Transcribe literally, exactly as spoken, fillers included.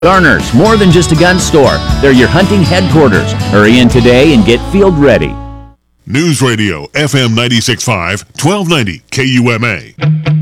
Garner's, more than just a gun store. They're your hunting headquarters. Hurry in today and get field ready. News Radio, F M ninety-six point five, twelve ninety K U M A.